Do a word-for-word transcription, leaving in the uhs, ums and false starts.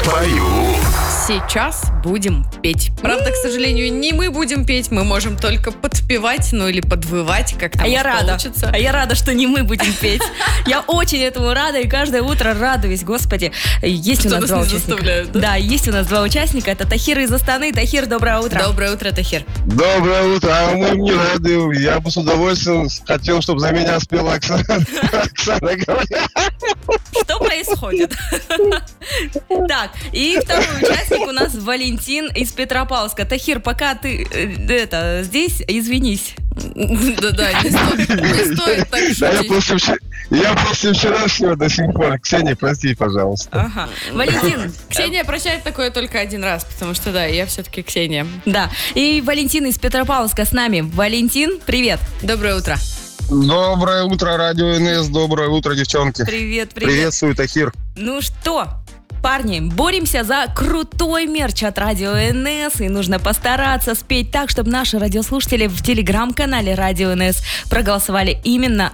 Спою. Сейчас будем петь. Правда, к сожалению, не мы будем петь, мы можем только подпевать, ну или подвывать, как там А я рада. получится. А я рада, что не мы будем петь. Я очень этому рада и каждое утро радуюсь, господи. Есть Что у нас нас два не участника. заставляют, да? Да, есть у нас два участника. Это Тахир из Астаны. Тахир, доброе утро. Доброе утро, Тахир. Доброе утро, а мы не рады. Я бы с удовольствием хотел, чтобы за меня спела Оксана. Оксана говоря. Что происходит? Так, и второй участник у нас Валентин из Петропавловска. Тахир, пока ты э, это здесь, извинись. Да-да, не стоит, не стоит так Да, я шутить. после вчера- Я после вчерашнего до сих пор. Ксения, прости, пожалуйста. Ага. Валентин, Ксения прощает такое только один раз, потому что, да, я все-таки Ксения. да. И Валентин из Петропавловска с нами. Валентин, привет. Доброе утро. Доброе утро, Радио эн эс. Доброе утро, девчонки. Привет, привет. Приветствую, Тахир. Ну что, парни, боремся за крутой мерч от Радио эн эс, и нужно постараться спеть так, чтобы наши радиослушатели в телеграм-канале Радио эн эс проголосовали именно